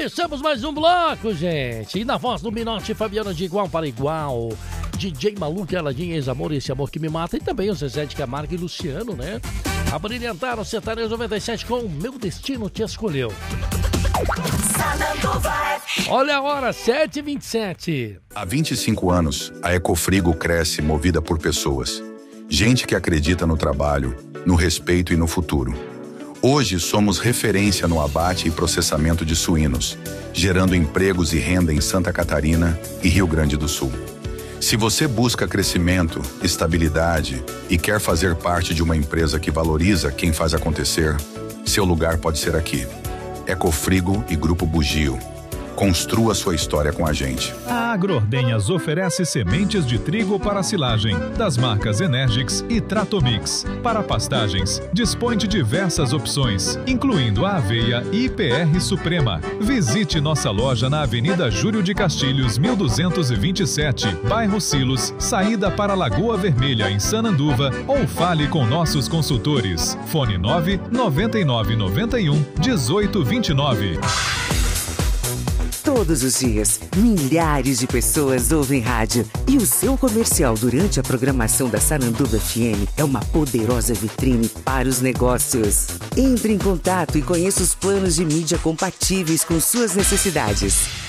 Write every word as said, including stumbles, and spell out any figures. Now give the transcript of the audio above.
Começamos mais um bloco, gente. E na voz do Minotti, Fabiano de Igual para Igual, D J Maluco, Aladim, Ex-Amor, Esse Amor Que Me Mata, e também o Zezé de Camargo e Luciano, né? A brilhantar o Sertanejo noventa e sete com Meu Destino Te Escolheu. Olha a hora, sete e vinte e sete. Há vinte e cinco anos, a Ecofrigo cresce movida por pessoas. Gente que acredita no trabalho, no respeito e no futuro. Hoje somos referência no abate e processamento de suínos, gerando empregos e renda em Santa Catarina e Rio Grande do Sul. Se você busca crescimento, estabilidade e quer fazer parte de uma empresa que valoriza quem faz acontecer, seu lugar pode ser aqui. Ecofrigo e Grupo Bugio. Construa sua história com a gente. A Agroordenhas oferece sementes de trigo para silagem, das marcas Energix e Tratomix. Para pastagens, dispõe de diversas opções, incluindo a aveia I P R Suprema. Visite nossa loja na Avenida Júlio de Castilhos, mil duzentos e vinte e sete, bairro Silos, saída para Lagoa Vermelha, em Sananduva, ou fale com nossos consultores. Fone nove nove nove nove um, dezoito vinte e nove. Todos os dias, milhares de pessoas ouvem rádio. E o seu comercial durante a programação da Sananduva F M é uma poderosa vitrine para os negócios. Entre em contato e conheça os planos de mídia compatíveis com suas necessidades.